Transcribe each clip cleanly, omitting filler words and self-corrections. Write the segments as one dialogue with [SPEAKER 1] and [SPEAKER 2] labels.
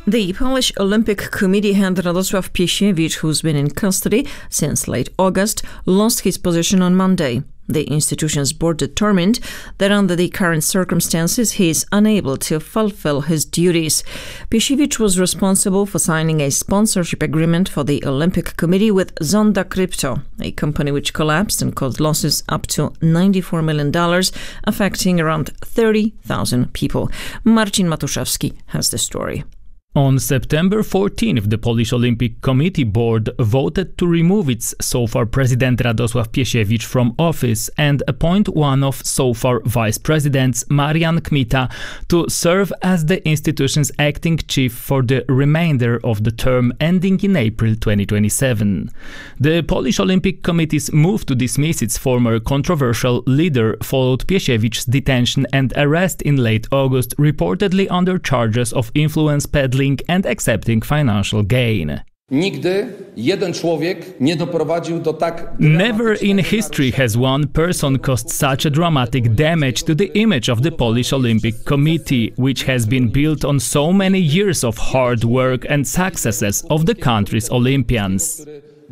[SPEAKER 1] The Polish Olympic Committee head Radosław Piesiewicz, who's been in custody since late August, lost his position on Monday. The institution's board determined that under the current circumstances, he is unable to fulfill his duties. Piesiewicz was responsible for signing a sponsorship agreement for the Olympic Committee with Zonda Crypto, a company which collapsed and caused losses up to $94 million, affecting around 30,000 people. Marcin Matuszewski has the story.
[SPEAKER 2] On September 14th, the Polish Olympic Committee board voted to remove its so far president Radosław Piesiewicz from office and appoint one of so far vice presidents, Marian Kmita, to serve as the institution's acting chief for the remainder of the term ending in April 2027. The Polish Olympic Committee's move to dismiss its former controversial leader followed Piesiewicz's detention and arrest in late August, reportedly under charges of influence peddling and accepting financial gain.
[SPEAKER 3] Never
[SPEAKER 2] in history has one person caused such a dramatic damage to the image of the Polish Olympic Committee, which has been built on so many years of hard work and successes of the country's Olympians.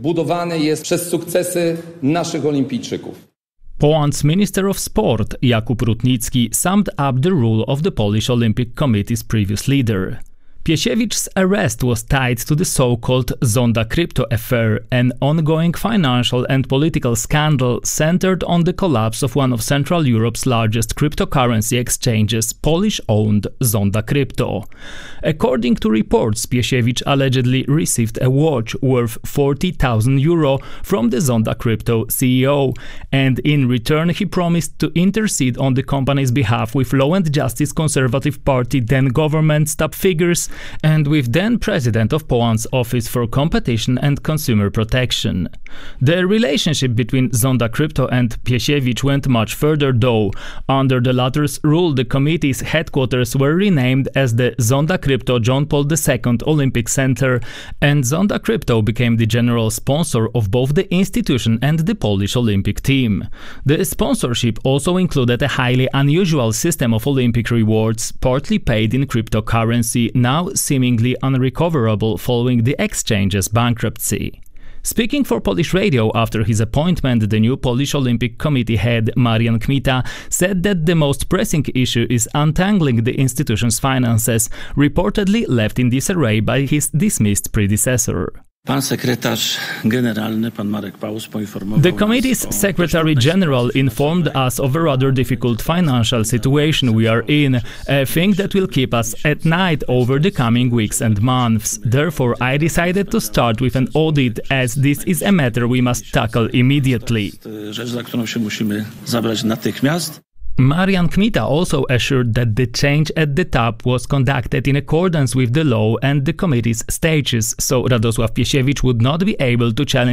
[SPEAKER 2] Poland's Minister of Sport, Jakub Rutnicki, summed up the rule of the Polish Olympic Committee's previous leader. Piesiewicz's arrest was tied to the so-called Zonda Crypto affair, an ongoing financial and political scandal centered on the collapse of one of Central Europe's largest cryptocurrency exchanges, Polish-owned Zonda Crypto. According to reports, Piesiewicz allegedly received a watch worth €40,000 from the Zonda Crypto CEO, and in return he promised to intercede on the company's behalf with Law and Justice Conservative Party then government top figures and with then President of Poland's Office for Competition and Consumer Protection. The relationship between Zonda Crypto and Piesiewicz went much further though. Under the latter's rule, the committee's headquarters were renamed as the Zonda Crypto John Paul II Olympic Center, and Zonda Crypto became the general sponsor of both the institution and the Polish Olympic team. The sponsorship also included a highly unusual system of Olympic rewards, partly paid in cryptocurrency, now seemingly unrecoverable following the exchange's bankruptcy. Speaking for Polish Radio after his appointment, the new Polish Olympic Committee head Marian Kmita said that the most pressing issue is untangling the institution's finances, reportedly left in disarray by his dismissed predecessor. The committee's Secretary General informed us of a rather difficult financial situation we are in, a thing that will keep us at night over the coming weeks and months. Therefore, I decided to start with an audit, as this is a matter we must tackle immediately. Marian Kmita also assured that the change at the top was conducted in accordance with the law and the committee's statutes, so Radosław Piesiewicz would not be able to challenge